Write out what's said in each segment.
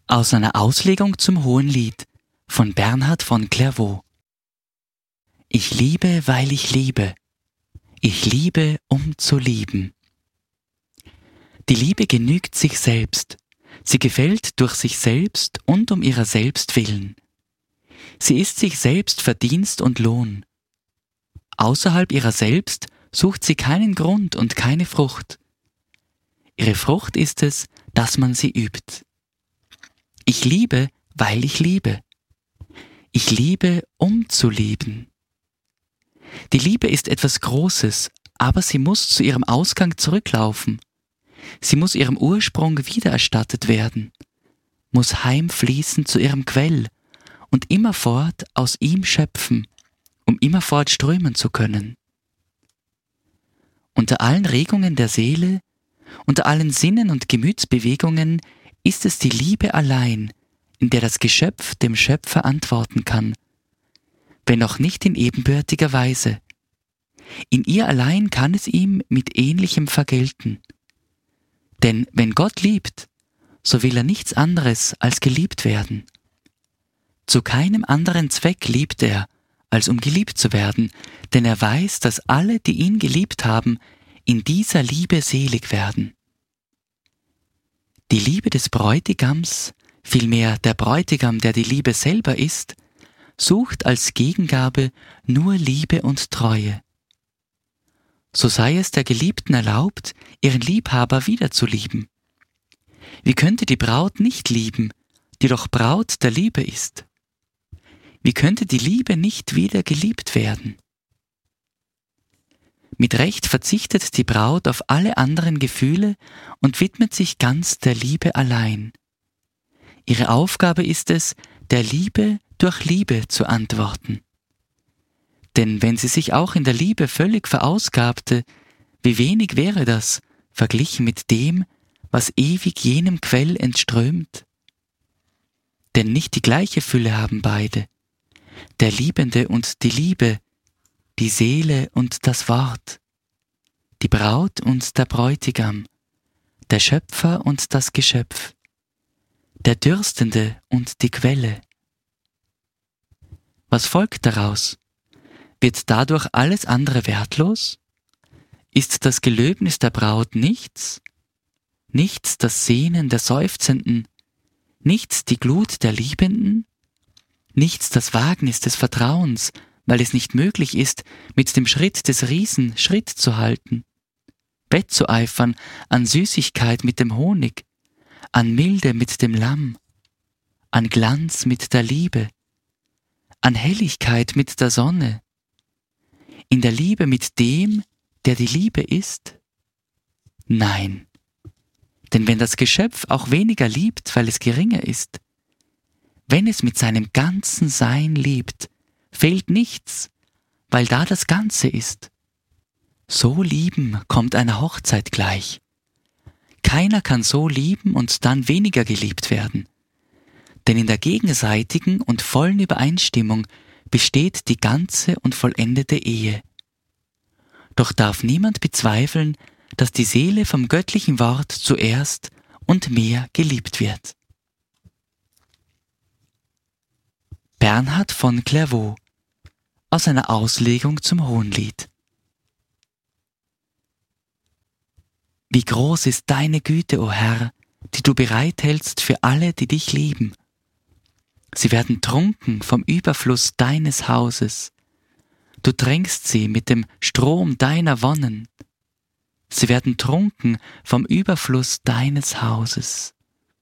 Aus einer Auslegung zum Hohenlied von Bernhard von Clairvaux. Ich liebe, weil ich liebe. Ich liebe, um zu lieben. Die Liebe genügt sich selbst. Sie gefällt durch sich selbst und um ihrer selbst willen. Sie ist sich selbst Verdienst und Lohn. Außerhalb ihrer selbst sucht sie keinen Grund und keine Frucht. Ihre Frucht ist es, dass man sie übt. Ich liebe, weil ich liebe. Ich liebe, um zu lieben. Die Liebe ist etwas Großes, aber sie muss zu ihrem Ausgang zurücklaufen. Sie muss ihrem Ursprung wiedererstattet werden, muss heimfließen zu ihrem Quell und immerfort aus ihm schöpfen, um immerfort strömen zu können. Unter allen Regungen der Seele, unter allen Sinnen und Gemütsbewegungen ist es die Liebe allein, in der das Geschöpf dem Schöpfer antworten kann, wenn auch nicht in ebenbürtiger Weise. In ihr allein kann es ihm mit Ähnlichem vergelten. Denn wenn Gott liebt, so will er nichts anderes als geliebt werden. Zu keinem anderen Zweck liebt er, als um geliebt zu werden, denn er weiß, dass alle, die ihn geliebt haben, in dieser Liebe selig werden. Die Liebe des Bräutigams, vielmehr der Bräutigam, der die Liebe selber ist, sucht als Gegengabe nur Liebe und Treue. So sei es der Geliebten erlaubt, ihren Liebhaber wiederzulieben. Wie könnte die Braut nicht lieben, die doch Braut der Liebe ist? Wie könnte die Liebe nicht wieder geliebt werden? Mit Recht verzichtet die Braut auf alle anderen Gefühle und widmet sich ganz der Liebe allein. Ihre Aufgabe ist es, der Liebe durch Liebe zu antworten. Denn wenn sie sich auch in der Liebe völlig verausgabte, wie wenig wäre das, verglichen mit dem, was ewig jenem Quell entströmt? Denn nicht die gleiche Fülle haben beide, der Liebende und die Liebe, die Seele und das Wort, die Braut und der Bräutigam, der Schöpfer und das Geschöpf, der Dürstende und die Quelle. Was folgt daraus? Wird dadurch alles andere wertlos? Ist das Gelöbnis der Braut nichts? Nichts das Sehnen der Seufzenden? Nichts die Glut der Liebenden? Nichts das Wagnis des Vertrauens, weil es nicht möglich ist, mit dem Schritt des Riesen Schritt zu halten? Wettzueifern an Süßigkeit mit dem Honig, an Milde mit dem Lamm, an Glanz mit der Liebe, an Helligkeit mit der Sonne, in der Liebe mit dem, der die Liebe ist? Nein, denn wenn das Geschöpf auch weniger liebt, weil es geringer ist, wenn es mit seinem ganzen Sein liebt, fehlt nichts, weil da das Ganze ist. So lieben kommt einer Hochzeit gleich. Keiner kann so lieben und dann weniger geliebt werden. Denn in der gegenseitigen und vollen Übereinstimmung besteht die ganze und vollendete Ehe. Doch darf niemand bezweifeln, dass die Seele vom göttlichen Wort zuerst und mehr geliebt wird. Bernhard von Clairvaux aus einer Auslegung zum Hohenlied. Wie groß ist deine Güte, o Herr, die du bereithältst für alle, die dich lieben. Sie werden trunken vom Überfluss deines Hauses. Du tränkst sie mit dem Strom deiner Wonnen. Sie werden trunken vom Überfluss deines Hauses.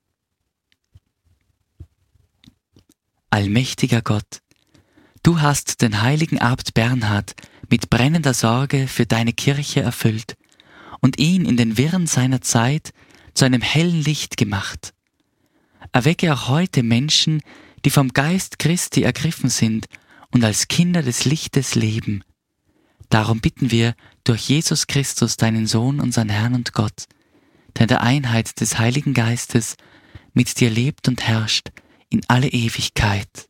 Allmächtiger Gott, du hast den heiligen Abt Bernhard mit brennender Sorge für deine Kirche erfüllt und ihn in den Wirren seiner Zeit zu einem hellen Licht gemacht. Erwecke auch heute Menschen, die vom Geist Christi ergriffen sind und als Kinder des Lichtes leben. Darum bitten wir durch Jesus Christus, deinen Sohn, unseren Herrn und Gott, der in der Einheit des Heiligen Geistes mit dir lebt und herrscht in alle Ewigkeit.